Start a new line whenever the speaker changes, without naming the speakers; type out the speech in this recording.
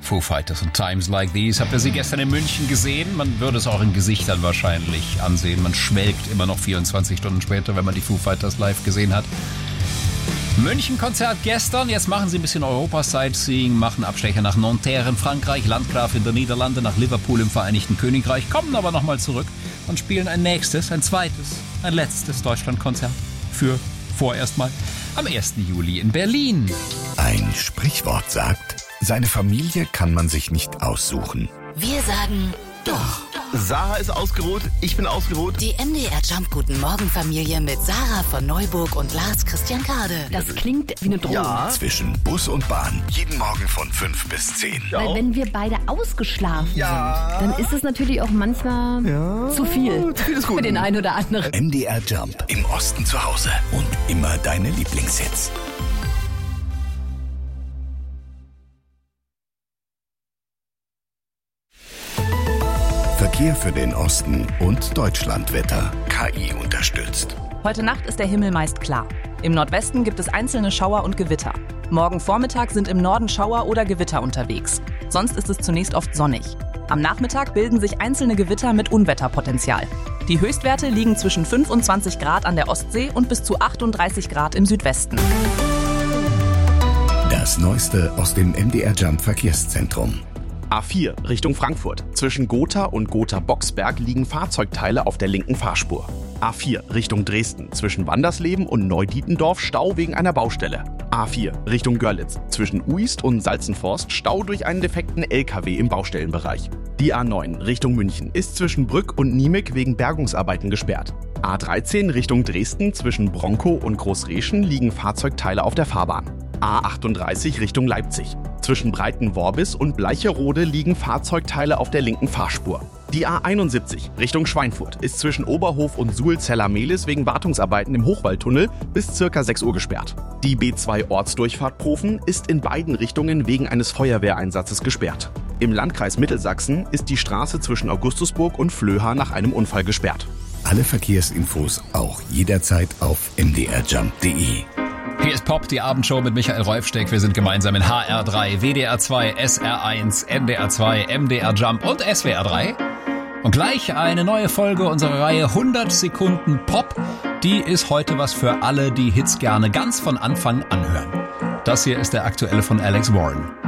Foo Fighters und Times Like These. Habt ihr sie gestern in München gesehen? Man würde es auch in Gesichtern wahrscheinlich ansehen. Man schwelgt immer noch 24 Stunden später, wenn man die Foo Fighters live gesehen hat. München-Konzert gestern. Jetzt machen sie ein bisschen Europa-Sightseeing, machen Abstecher nach Nanterre in Frankreich, Landgraf in der Niederlande, nach Liverpool im Vereinigten Königreich, kommen aber nochmal zurück und spielen ein nächstes, ein zweites, ein letztes Deutschlandkonzert für vorerst mal am 1. Juli in Berlin.
Ein Sprichwort sagt, seine Familie kann man sich nicht aussuchen.
Wir sagen doch.
Sarah ist ausgeruht, ich bin ausgeruht.
Die MDR Jump Guten Morgen Familie mit Sarah von Neuburg und Lars Christian Kade.
Das klingt wie eine Drohung.
Ja.
Zwischen Bus und Bahn, jeden Morgen von 5 bis 10.
Weil wenn wir beide ausgeschlafen sind, dann ist es natürlich auch manchmal zu viel
ist gut.
für den einen oder anderen.
MDR Jump, im Osten zu Hause und immer deine Lieblingshits. Verkehr für den Osten und Deutschlandwetter. KI unterstützt.
Heute Nacht ist der Himmel meist klar. Im Nordwesten gibt es einzelne Schauer und Gewitter. Morgen Vormittag sind im Norden Schauer oder Gewitter unterwegs. Sonst ist es zunächst oft sonnig. Am Nachmittag bilden sich einzelne Gewitter mit Unwetterpotenzial. Die Höchstwerte liegen zwischen 25 Grad an der Ostsee und bis zu 38 Grad im Südwesten.
Das Neueste aus dem MDR Jump Verkehrszentrum.
A4 Richtung Frankfurt. Zwischen Gotha und Gotha-Boxberg liegen Fahrzeugteile auf der linken Fahrspur. A4 Richtung Dresden. Zwischen Wandersleben und Neudietendorf Stau wegen einer Baustelle. A4 Richtung Görlitz. Zwischen Uist und Salzenforst Stau durch einen defekten LKW im Baustellenbereich. Die A9 Richtung München ist zwischen Brück und Niemeg wegen Bergungsarbeiten gesperrt. A13 Richtung Dresden. Zwischen Bronkow und Großreschen liegen Fahrzeugteile auf der Fahrbahn. A38 Richtung Leipzig. Zwischen Breitenworbis und Bleicherode liegen Fahrzeugteile auf der linken Fahrspur. Die A71 Richtung Schweinfurt ist zwischen Oberhof und Suhl-Zella-Mehlis wegen Wartungsarbeiten im Hochwaldtunnel bis ca. 6 Uhr gesperrt. Die B2 Ortsdurchfahrt Profen ist in beiden Richtungen wegen eines Feuerwehreinsatzes gesperrt. Im Landkreis Mittelsachsen ist die Straße zwischen Augustusburg und Flöha nach einem Unfall gesperrt.
Alle Verkehrsinfos auch jederzeit auf mdrjump.de.
Hier ist Pop, die Abendshow mit Michael Rolfsteck. Wir sind gemeinsam in HR3, WDR2, SR1, NDR2, MDR Jump und SWR3. Und gleich eine neue Folge unserer Reihe 100 Sekunden Pop. Die ist heute was für alle, die Hits gerne ganz von Anfang anhören. Das hier ist der aktuelle von Alex Warren.